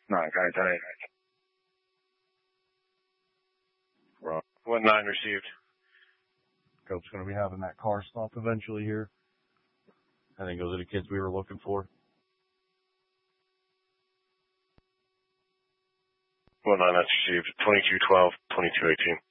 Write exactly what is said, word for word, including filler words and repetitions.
nine, got it, got it. Wrong. One nine received. Cope's going to be having that car stop eventually here. I think those are the kids we were looking for. One nine, that's received. twenty-two twelve, twenty-two eighteen.